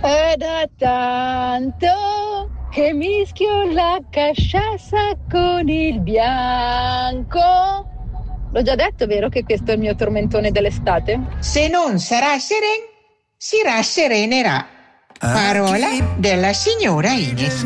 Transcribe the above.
È da tanto che mischio la casciassa con il bianco. L'ho già detto, vero, che questo è il mio tormentone dell'estate? Se non sarà si rasserenerà. Parola della signora Ines.